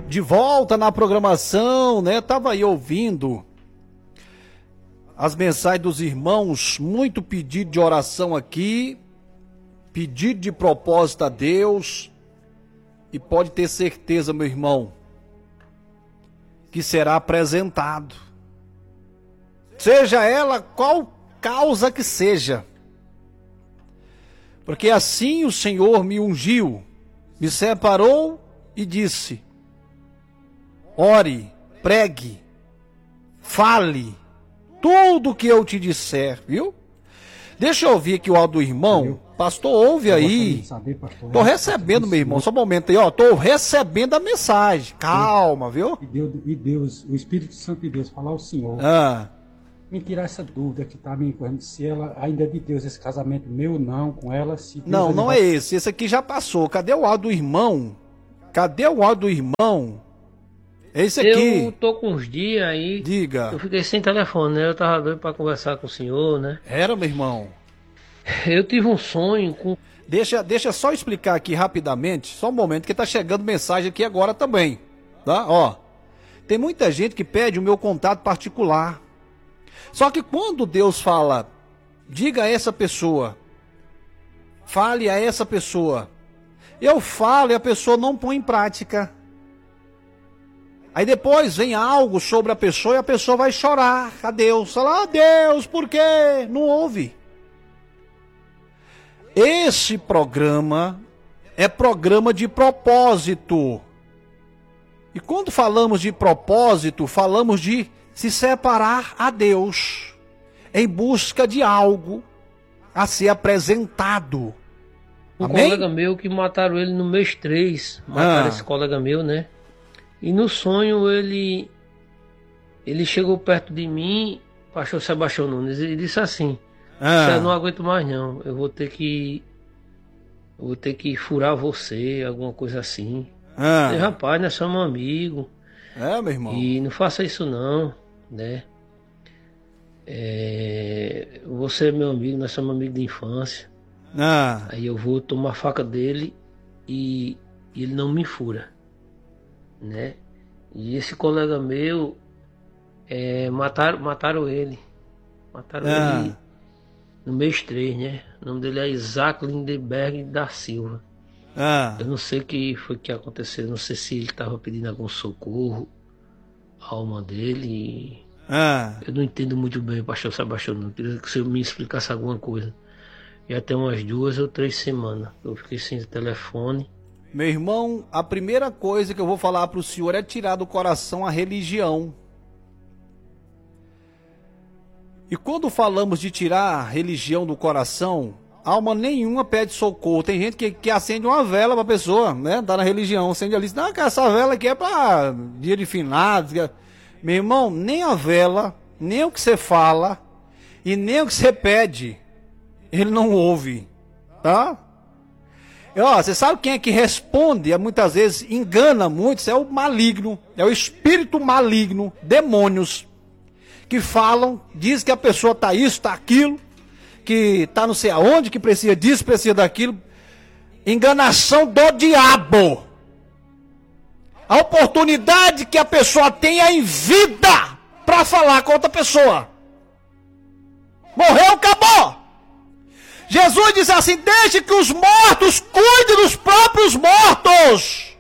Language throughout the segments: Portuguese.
De volta na programação, né? Tava aí ouvindo as mensagens dos irmãos, muito pedido de oração aqui, pedido de propósito a Deus, e pode ter certeza, meu irmão, que será apresentado. Seja ela qual causa que seja. Porque assim o Senhor me ungiu, me separou e disse: ore, pregue, fale, tudo o que eu te disser, viu? Deixa eu ouvir aqui o áudio do irmão. Pastor, ouve aí. Tô recebendo, meu irmão, só um momento aí, ó. Tô recebendo a mensagem. Calma, viu? E Deus, o Espírito Santo de Deus, falar ao Senhor. Me tirar essa dúvida que tá me encorrendo, se ela ainda é de Deus, esse casamento meu ou não, com ela. Se Deus não é esse. Esse aqui já passou. Cadê o áudio do irmão? Cadê o áudio do irmão? Esse aqui. Eu tô com uns dias aí. Diga. Eu fiquei sem telefone, né? Eu tava doido pra conversar com o senhor, né? Era, meu irmão. Eu tive um sonho com... Deixa só explicar aqui rapidamente, só um momento, que tá chegando mensagem aqui agora também, tá? Ó, tem muita gente que pede o meu contato particular. Só que quando Deus fala, diga a essa pessoa, fale a essa pessoa, eu falo e a pessoa não põe em prática. Aí depois vem algo sobre a pessoa e a pessoa vai chorar a Deus. Falar, ah, Deus, por quê? Não ouve. Esse programa é programa de propósito. E quando falamos de propósito, falamos de se separar a Deus em busca de algo a ser apresentado. Um Amém? colega meu que mataram ele no mês 3. Mataram esse colega meu, né? E no sonho ele chegou perto de mim, pastor Sebastião Nunes, e disse assim: eu não aguento mais não, eu vou ter que furar você, alguma coisa assim. Eu falei, rapaz, nós somos amigos. Meu irmão. E não faça isso não, né? Você é meu amigo, nós somos amigos de infância. Aí eu vou tomar a faca dele e ele não me fura, né? E esse colega meu, mataram ele. Mataram ele no mês 3, né? O nome dele é Isaac Lindenberg da Silva. Eu não sei o que foi que aconteceu, não sei se ele estava pedindo algum socorro à alma dele. Eu não entendo muito bem o pastor Sebastião, não queria que você me explicasse alguma coisa. Já tem umas 2 ou 3 semanas eu fiquei sem telefone. Meu irmão, a primeira coisa que eu vou falar para o senhor é tirar do coração a religião. E quando falamos de tirar a religião do coração, alma nenhuma pede socorro. Tem gente que acende uma vela para a pessoa, né? Tá na religião, acende ali. Não, essa vela aqui é para dia de finados. Meu irmão, nem a vela, nem o que você fala e nem o que você pede, ele não ouve, tá? Você sabe quem é que responde, muitas vezes engana muitos, é o maligno, é o espírito maligno, demônios, que falam, diz que a pessoa está isso, está aquilo, que está não sei aonde, que precisa disso, precisa daquilo. Enganação do diabo. A oportunidade que a pessoa tem é em vida para falar com outra pessoa. Morreu, acabou. Jesus disse assim: deixe que os mortos cuidem dos próprios mortos.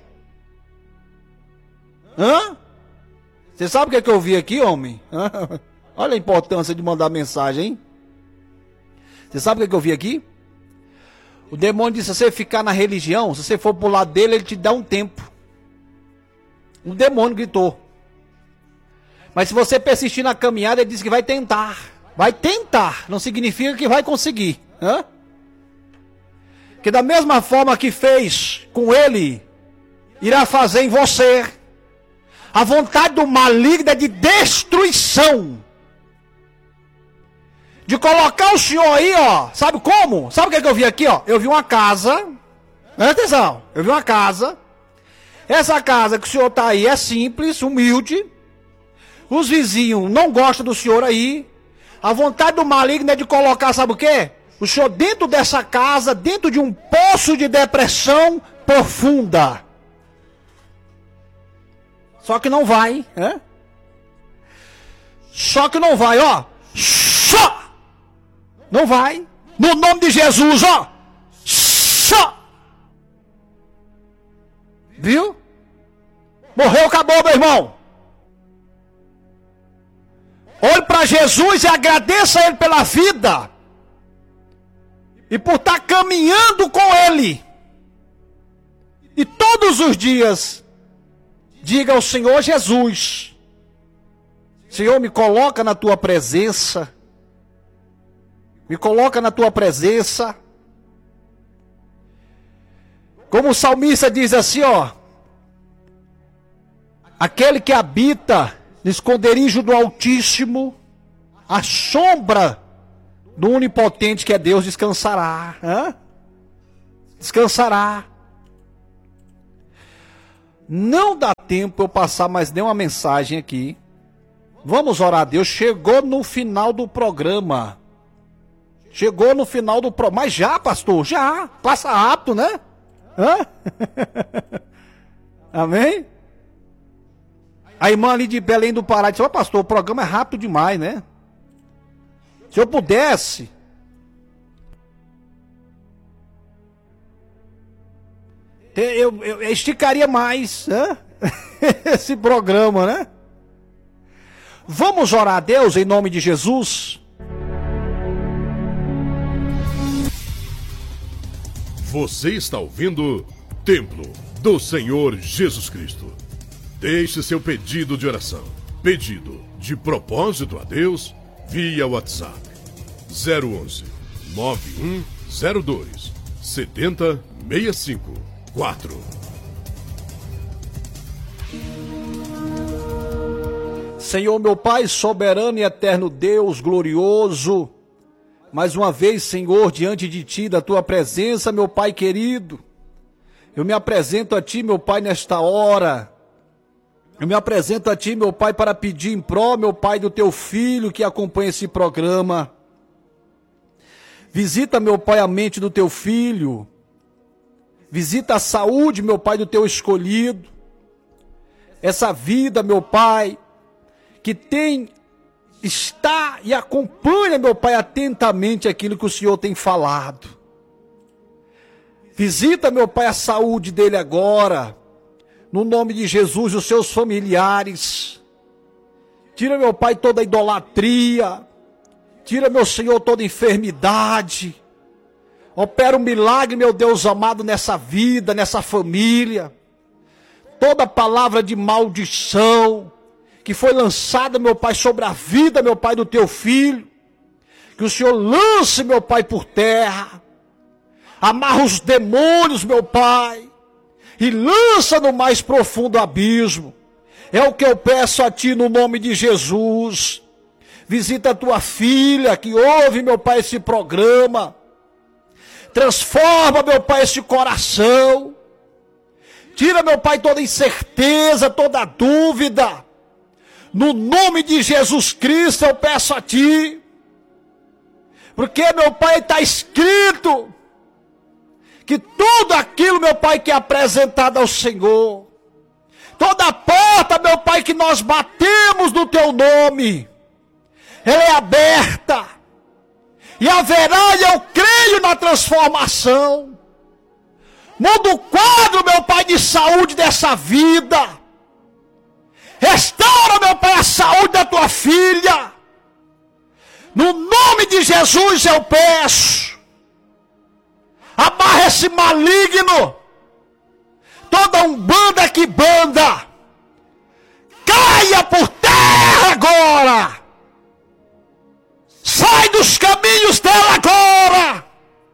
Você sabe o que eu vi aqui, homem? Olha a importância de mandar mensagem, hein? Você sabe o que eu vi aqui? O demônio disse: se você ficar na religião, se você for pro lado dele, ele te dá um tempo. O demônio gritou. Mas se você persistir na caminhada, ele disse que vai tentar. Vai tentar, não significa que vai conseguir. Que da mesma forma que fez com ele, irá fazer em você. A vontade do maligno é de destruição. De colocar o senhor aí, ó. Sabe como? Sabe o que eu vi aqui, ó? Eu vi uma casa. Presta atenção. Eu vi uma casa. Essa casa que o senhor tá aí é simples, humilde. Os vizinhos não gostam do senhor aí. A vontade do maligno é de colocar, sabe o quê? O senhor dentro dessa casa, dentro de um poço de depressão profunda. Só que não vai, né? Só que não vai, ó. Só! Não vai. No nome de Jesus, ó. Só! Viu? Morreu, acabou, meu irmão. Olhe para Jesus e agradeça a Ele pela vida. E por estar caminhando com Ele. E todos os dias, diga ao Senhor Jesus: Senhor, me coloca na tua presença. Me coloca na tua presença. Como o salmista diz assim, ó: aquele que habita no esconderijo do Altíssimo, a sombra do Onipotente que é Deus descansará. Hã? Descansará. Não dá tempo eu passar mais nenhuma mensagem aqui. Vamos orar a Deus. Chegou no final do programa. Chegou no final do programa. Mas já, pastor, já. Passa rápido, né? Hã? Amém? A irmã ali de Belém do Pará disse: ó, pastor, o programa é rápido demais, né? Se eu pudesse, eu esticaria mais, né? Esse programa, né? Vamos orar a Deus em nome de Jesus. Você está ouvindo Templo do Senhor Jesus Cristo. Deixe seu pedido de oração, pedido de propósito a Deus, via WhatsApp 011 9102 7065 4. Senhor, meu Pai, soberano e eterno Deus, glorioso, mais uma vez, Senhor, diante de Ti, da Tua presença, meu Pai querido, eu me apresento a Ti, meu Pai, nesta hora. Eu me apresento a Ti, meu Pai, para pedir em pró, meu Pai, do Teu Filho que acompanha esse programa. Visita, meu Pai, a mente do Teu Filho. Visita a saúde, meu Pai, do Teu escolhido. Essa vida, meu Pai, que está e acompanha, meu Pai, atentamente aquilo que o Senhor tem falado. Visita, meu Pai, a saúde dele agora. No nome de Jesus, os seus familiares. Tira, meu Pai, toda a idolatria. Tira, meu Senhor, toda a enfermidade. Opera um milagre, meu Deus amado, nessa vida, nessa família. Toda palavra de maldição que foi lançada, meu Pai, sobre a vida, meu Pai, do Teu Filho. Que o Senhor lance, meu Pai, por terra. Amarra os demônios, meu Pai. E lança no mais profundo abismo. É o que eu peço a Ti no nome de Jesus. Visita a Tua filha que ouve, meu Pai, esse programa. Transforma, meu Pai, esse coração. Tira, meu Pai, toda incerteza, toda dúvida. No nome de Jesus Cristo eu peço a Ti. Porque, meu Pai, está escrito que tudo aquilo, meu Pai, que é apresentado ao Senhor, toda porta, meu Pai, que nós batemos no Teu nome, ela é aberta, e haverá, e eu creio na transformação. Muda o quadro, meu Pai, de saúde dessa vida. Restaura, meu Pai, a saúde da Tua filha. No nome de Jesus eu peço. Amarra esse maligno. Toda umbanda que banda. Caia por terra agora. Sai dos caminhos dela agora.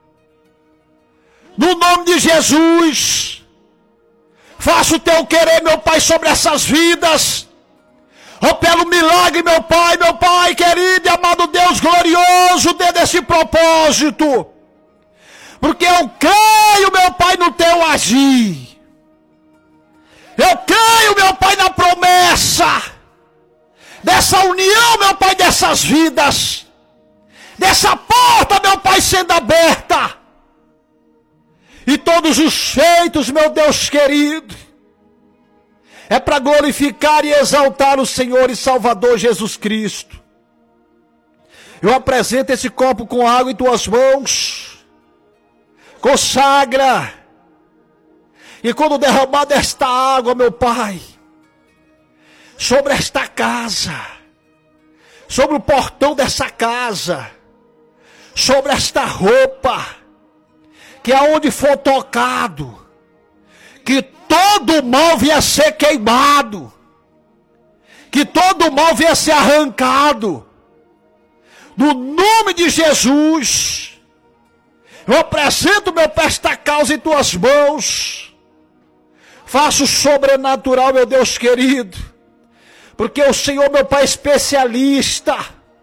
No nome de Jesus. Faça o Teu querer, meu Pai, sobre essas vidas. Opera o milagre, meu Pai querido e amado Deus glorioso, dê desse propósito. Porque eu creio, meu Pai, no Teu agir. Eu creio, meu Pai, na promessa dessa união, meu Pai, dessas vidas. Dessa porta, meu Pai, sendo aberta. E todos os feitos, meu Deus querido, é para glorificar e exaltar o Senhor e Salvador Jesus Cristo. Eu apresento esse copo com água em tuas mãos, consagra, e quando derramar desta água, meu Pai, sobre esta casa, sobre o portão dessa casa, sobre esta roupa, que aonde for tocado, que todo mal venha ser queimado, que todo mal venha ser arrancado, no nome de Jesus. Eu apresento meu Pai esta causa em tuas mãos, faço o sobrenatural, meu Deus querido, porque o Senhor, meu Pai, é especialista,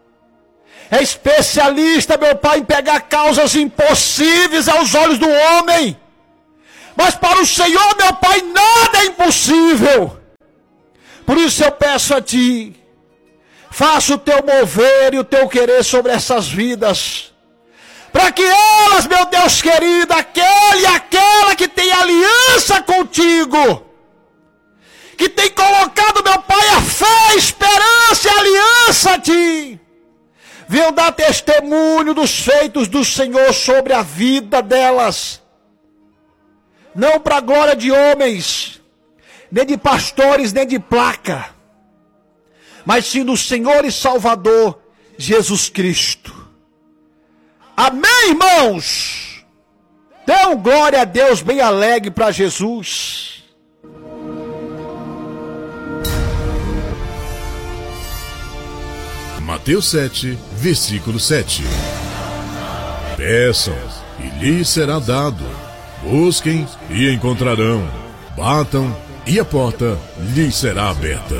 meu Pai, em pegar causas impossíveis aos olhos do homem, mas para o Senhor, meu Pai, nada é impossível. Por isso eu peço a Ti, faça o Teu mover e o Teu querer sobre essas vidas, para que elas, meu Deus querido, aquele e aquela que tem aliança contigo, que tem colocado, meu Pai, a fé, a esperança e a aliança a Ti, venham dar testemunho dos feitos do Senhor sobre a vida delas, não para a glória de homens, nem de pastores, nem de placa, mas sim do Senhor e Salvador Jesus Cristo. Amém, irmãos? Dê glória a Deus bem alegre para Jesus. Mateus 7, versículo 7. Peçam e lhes será dado. Busquem e encontrarão. Batam e a porta lhes será aberta.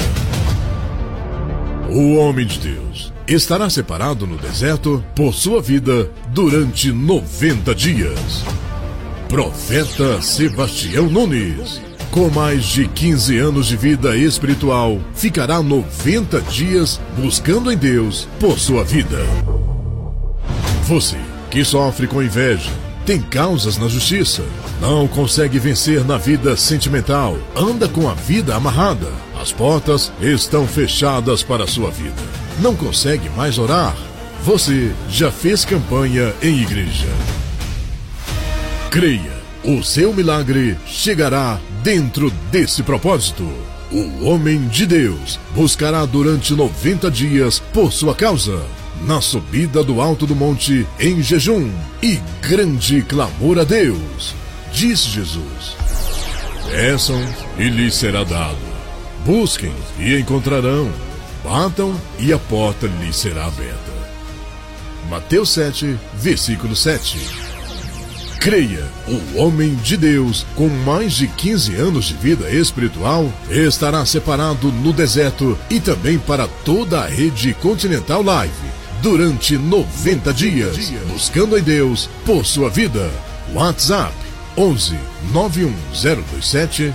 O homem de Deus estará separado no deserto por sua vida durante 90 dias. Profeta Sebastião Nunes, com mais de 15 anos de vida espiritual, ficará 90 dias buscando em Deus por sua vida. Você que sofre com inveja, tem causas na justiça, não consegue vencer na vida sentimental, anda com a vida amarrada, as portas estão fechadas para a sua vida, não consegue mais orar, você já fez campanha em igreja. Creia, o seu milagre chegará dentro desse propósito. O homem de Deus buscará durante 90 dias por sua causa, na subida do alto do monte, em jejum e grande clamor a Deus. Disse Jesus: peçam e lhes será dado. Busquem e encontrarão. Batam e a porta lhes será aberta. Mateus 7, versículo 7. Creia, o homem de Deus, com mais de 15 anos de vida espiritual, estará separado no deserto e também para toda a rede Continental Live, durante 90 dias, buscando em Deus por sua vida. WhatsApp 11 91027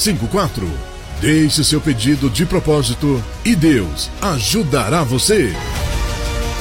0654. Deixe seu pedido de propósito e Deus ajudará você.